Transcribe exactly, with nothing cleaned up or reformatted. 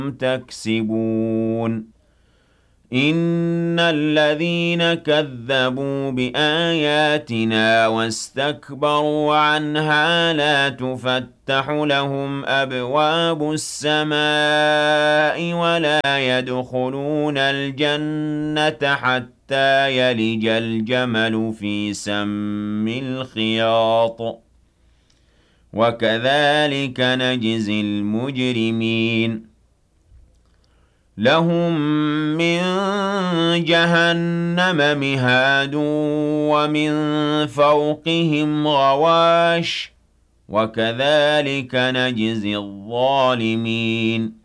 تكسبون إن الذين كذبوا بآياتنا واستكبروا عنها لا تفتح لهم أبواب السماء ولا يدخلون الجنة حتى يلج الجمل في سم الخياط وكذلك نجزي المجرمين لهم من جهنم مهاد ومن فوقهم غواش وكذلك نجزي الظالمين